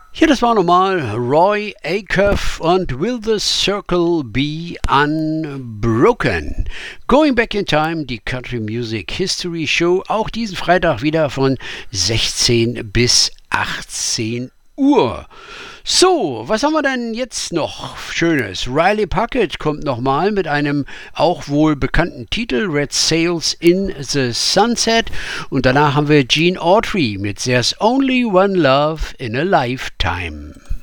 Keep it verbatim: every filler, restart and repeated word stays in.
Ja, das war nochmal Roy Acuff und Will the Circle Be Unbroken? Going Back in Time, die Country Music History Show, auch diesen Freitag wieder von sechzehn bis achtzehn Uhr. So, was haben wir denn jetzt noch Schönes? Riley Puckett kommt nochmal mit einem auch wohl bekannten Titel, Red Sails in the Sunset. Und danach haben wir Gene Autry mit There's Only One Love in a Lifetime.